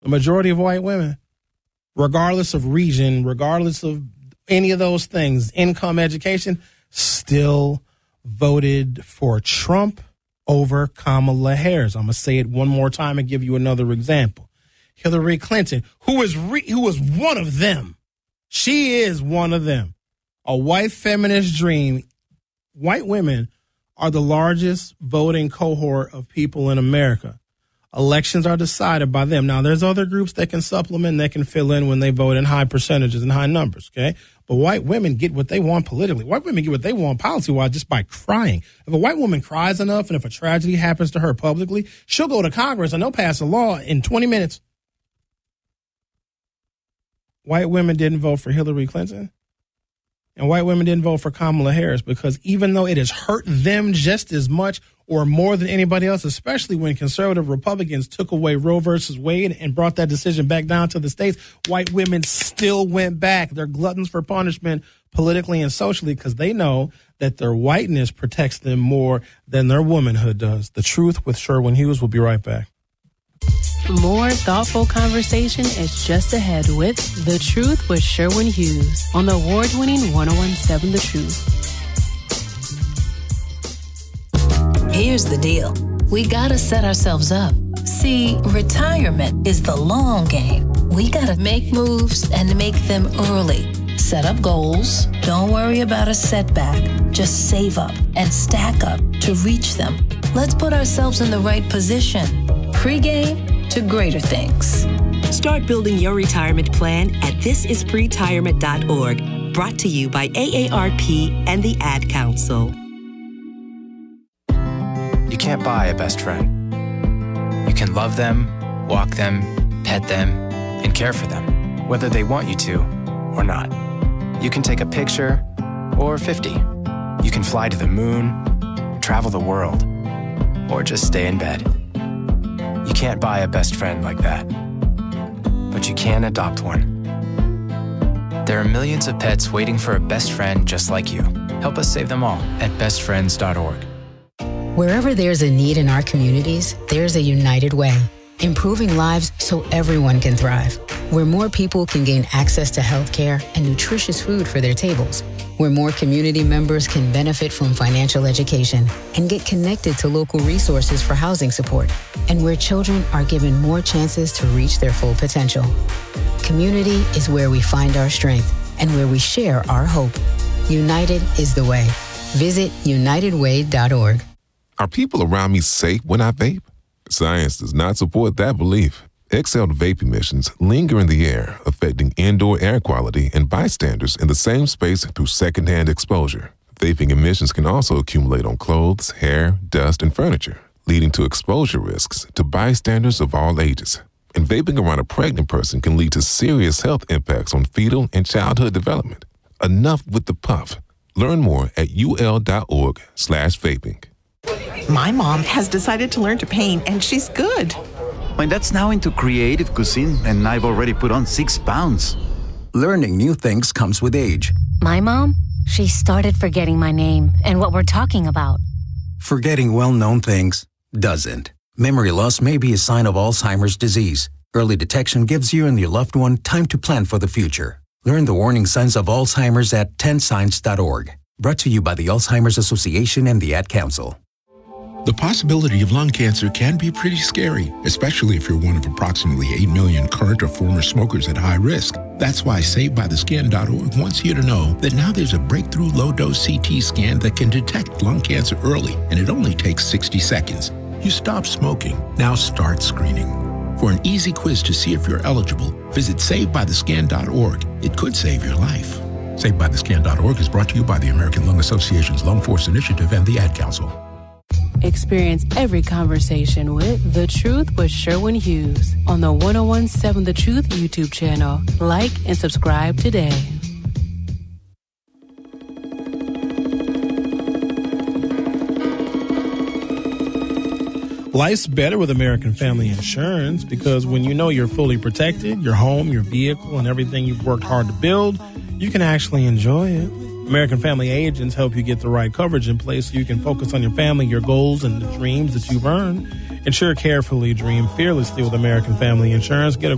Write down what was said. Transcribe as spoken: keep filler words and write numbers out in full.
The majority of white women, regardless of region, regardless of any of those things, income, education, still voted for Trump over Kamala Harris. I'm going to say it one more time and give you another example. Hillary Clinton, who is re- who is one of them. She is one of them. A white feminist dream. White women are the largest voting cohort of people in America. Elections are decided by them. Now, there's other groups that can supplement, that can fill in when they vote in high percentages and high numbers, okay? But white women get what they want politically. White women get what they want policy-wise just by crying. If a white woman cries enough and if a tragedy happens to her publicly, she'll go to Congress and they'll pass a law in twenty minutes. White women didn't vote for Hillary Clinton. And white women didn't vote for Kamala Harris because even though it has hurt them just as much or more than anybody else, especially when conservative Republicans took away Roe versus Wade and brought that decision back down to the states, white women still went back. They're gluttons for punishment politically and socially because they know that their whiteness protects them more than their womanhood does. The Truth with Sherwin Hughes. Will be right back. More thoughtful conversation is just ahead with The Truth with Sherwin Hughes on the award-winning one oh one point seven The Truth. Here's the deal. We gotta set ourselves up. See, retirement is the long game. We gotta make moves and make them early. Set up goals. Don't worry about a setback. Just save up and stack up to reach them. Let's put ourselves in the right position. Pre-game to greater things. Start building your retirement plan at this is pretirement dot org. Brought to you by A A R P and the Ad Council. You can't buy a best friend. You can love them, walk them, pet them, and care for them, whether they want you to or not. You can take a picture or fifty. You can fly to the moon, travel the world, or just stay in bed. You can't buy a best friend like that, but you can adopt one. There are millions of pets waiting for a best friend just like you. Help us save them all at best friends dot org. Wherever there's a need in our communities, there's a United Way, improving lives so everyone can thrive. Where more people can gain access to health care and nutritious food for their tables. Where more community members can benefit from financial education and get connected to local resources for housing support. And where children are given more chances to reach their full potential. Community is where we find our strength and where we share our hope. United is the way. Visit united way dot org. Are people around me safe when I vape? Science does not support that belief. Exhaled vape emissions linger in the air, affecting indoor air quality and bystanders in the same space through secondhand exposure. Vaping emissions can also accumulate on clothes, hair, dust, and furniture, leading to exposure risks to bystanders of all ages. And vaping around a pregnant person can lead to serious health impacts on fetal and childhood development. Enough with the puff. Learn more at ul.org slash vaping. My mom has decided to learn to paint, and she's good. My dad's now into creative cuisine, and I've already put on six pounds. Learning new things comes with age. My mom, she started forgetting my name and what we're talking about. Forgetting well-known things doesn't. Memory loss may be a sign of Alzheimer's disease. Early detection gives you and your loved one time to plan for the future. Learn the warning signs of Alzheimer's at ten signs dot org. Brought to you by the Alzheimer's Association and the Ad Council. The possibility of lung cancer can be pretty scary, especially if you're one of approximately eight million current or former smokers at high risk. That's why Saved By The Skin dot org wants you to know that now there's a breakthrough low-dose C T scan that can detect lung cancer early, and it only takes sixty seconds. You stop smoking. Now start screening. For an easy quiz to see if you're eligible, visit Saved By The Skin dot org. It could save your life. Saved By The Skin dot org is brought to you by the American Lung Association's Lung Force Initiative and the Ad Council. Experience every conversation with The Truth with Sherwin Hughes on the one oh one point seven The Truth YouTube channel. Like and subscribe today. Life's better with American Family Insurance because when you know you're fully protected, your home, your vehicle, and everything you've worked hard to build, you can actually enjoy it. American Family agents help you get the right coverage in place so you can focus on your family, your goals, and the dreams that you've earned. Insure carefully, dream fearlessly with American Family Insurance. Get a